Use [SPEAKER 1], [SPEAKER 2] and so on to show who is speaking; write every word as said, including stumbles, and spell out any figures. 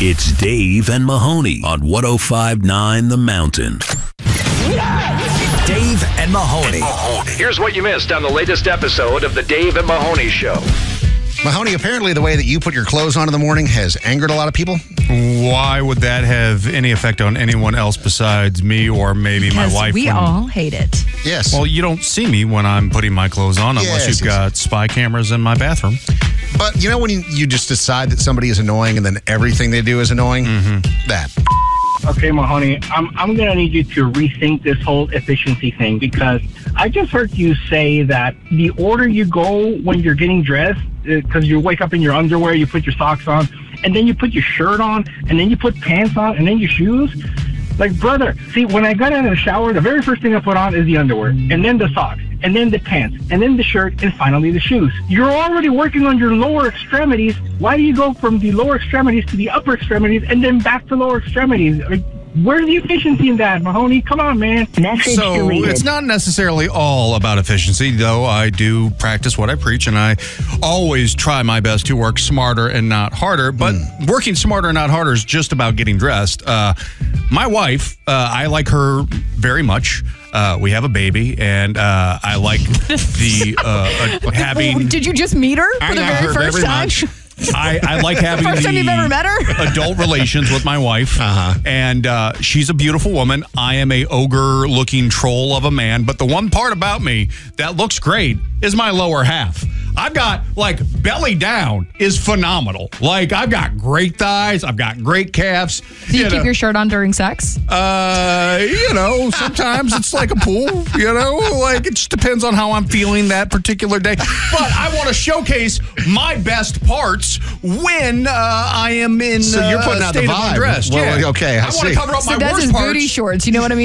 [SPEAKER 1] It's Dave and Mahoney on one oh five point nine The Mountain.
[SPEAKER 2] Dave and Mahoney.
[SPEAKER 3] Here's what you missed on the latest episode of the Dave and Mahoney Show.
[SPEAKER 4] Mahoney, apparently the way that you put your clothes on in the morning has angered a lot of people.
[SPEAKER 5] Why would that have any effect on anyone else besides me or maybe
[SPEAKER 6] Because
[SPEAKER 5] my wife?
[SPEAKER 6] we
[SPEAKER 5] when-
[SPEAKER 6] all hate it.
[SPEAKER 4] Yes.
[SPEAKER 5] Well, you don't see me when I'm putting my clothes on unless
[SPEAKER 4] Yes,
[SPEAKER 5] you've
[SPEAKER 4] yes.
[SPEAKER 5] got spy cameras in my bathroom.
[SPEAKER 4] But you know when you, you just decide that somebody is annoying and then everything they do is annoying? Mm-hmm. That.
[SPEAKER 7] Okay, Mahoney, I'm I'm going to need you to rethink this whole efficiency thing, because I just heard you say that the order you go when you're getting dressed, because you wake up in your underwear, you put your socks on, and then you put your shirt on, and then you put pants on, and then your shoes. Like, brother, see, when I got out of the shower, the very first thing I put on is the underwear, and then the socks, and then the pants, and then the shirt, and finally the shoes. You're already working on your lower extremities. Why do you go from the lower extremities to the upper extremities and then back to lower extremities? Like, where's the efficiency in that, Mahoney? Come on, man.
[SPEAKER 6] Message
[SPEAKER 5] So
[SPEAKER 6] deleted.
[SPEAKER 5] it's not necessarily all about efficiency, though I do practice what I preach, and I always try my best to work smarter and not harder. But
[SPEAKER 4] Hmm.
[SPEAKER 5] working smarter and not harder is just about getting dressed. Uh, my wife, uh, I like her very much. Uh, we have a baby, and uh, I like the uh, uh, having.
[SPEAKER 6] Did you just meet her for
[SPEAKER 4] I
[SPEAKER 6] the
[SPEAKER 4] like
[SPEAKER 6] very
[SPEAKER 4] her
[SPEAKER 6] first
[SPEAKER 4] very
[SPEAKER 6] time?
[SPEAKER 4] much.
[SPEAKER 5] I, I like having
[SPEAKER 6] First
[SPEAKER 5] the
[SPEAKER 6] time you've ever met her?
[SPEAKER 5] adult relations with my wife,
[SPEAKER 4] Uh-huh.
[SPEAKER 5] and uh, she's a beautiful woman. I am a ogre-looking troll of a man, but the one part about me that looks great is my lower half. I've got, like, belly down is phenomenal. Like, I've got great thighs. I've got great calves.
[SPEAKER 6] Do you
[SPEAKER 5] know.
[SPEAKER 6] keep your shirt on during sex?
[SPEAKER 5] Uh, you know, sometimes it's like a pool, you know, like it just depends on how I'm feeling that particular day. But I want to showcase my best parts when uh, I am in
[SPEAKER 4] So you're
[SPEAKER 5] uh,
[SPEAKER 4] putting out the
[SPEAKER 5] state of
[SPEAKER 4] vibe.
[SPEAKER 5] undressed.
[SPEAKER 4] Well,
[SPEAKER 5] yeah.
[SPEAKER 4] okay, I
[SPEAKER 5] I want
[SPEAKER 4] see.
[SPEAKER 5] to cover up
[SPEAKER 6] So
[SPEAKER 5] my
[SPEAKER 6] that's
[SPEAKER 5] worst
[SPEAKER 6] his
[SPEAKER 5] parts.
[SPEAKER 6] booty shorts. You know what I mean?